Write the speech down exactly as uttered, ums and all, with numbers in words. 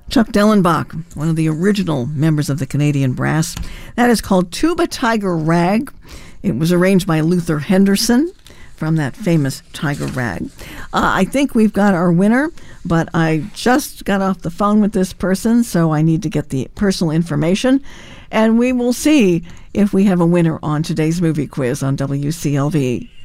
Chuck Dellenbach, one of the original members of the Canadian Brass. That is called Tuba Tiger Rag. It was arranged by Luther Henderson from that famous Tiger Rag. Uh, I think we've got our winner, but I just got off the phone with this person, so I need to get the personal information, and we will see if we have a winner on today's movie quiz on W C L V.